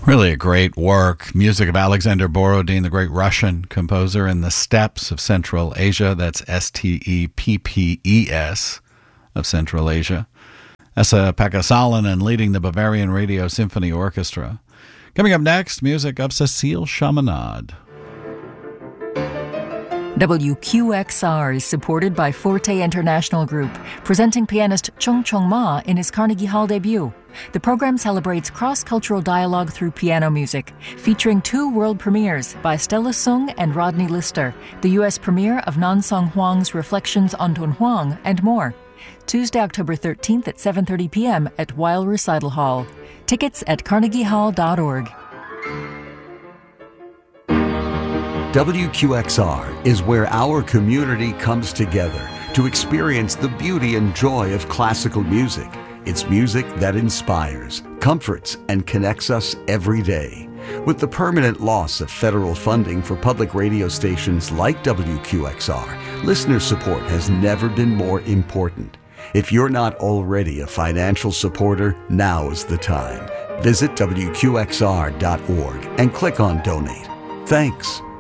Really a great work. Music of Alexander Borodin, the great Russian composer in the steppes of Central Asia. That's Steppes of Central Asia. Esa-Pekka Salonen leading the Bavarian Radio Symphony Orchestra. Coming up next, music of Cécile Chaminade. WQXR is supported by Forte International Group, presenting pianist Chung Chung Ma in his Carnegie Hall debut. The program celebrates cross-cultural dialogue through piano music, featuring 2 world premieres by Stella Sung and Rodney Lister, the U.S. premiere of Nan Song Huang's Reflections on Tun Huang, and more. Tuesday, October 13th at 7:30 p.m. at Weil Recital Hall. Tickets at carnegiehall.org. WQXR is where our community comes together to experience the beauty and joy of classical music. It's music that inspires, comforts, and connects us every day. With the permanent loss of federal funding for public radio stations like WQXR, listener support has never been more important. If you're not already a financial supporter, now is the time. Visit WQXR.org and click on Donate. Thanks.